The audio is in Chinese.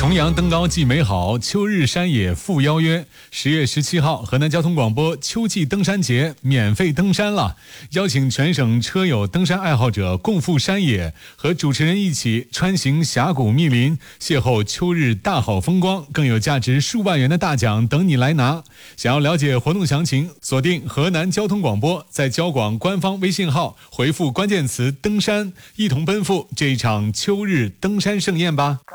重阳登高祭美好，秋日山野赴邀约。10月17号，河南交通广播秋季登山节免费登山了，邀请全省车友登山爱好者共赴山野，和主持人一起穿行峡谷密林，邂逅秋日大好风光，更有价值数万元的大奖等你来拿。想要了解活动详情，锁定河南交通广播，在交广官方微信号回复关键词登山，一同奔赴这一场秋日登山盛宴吧。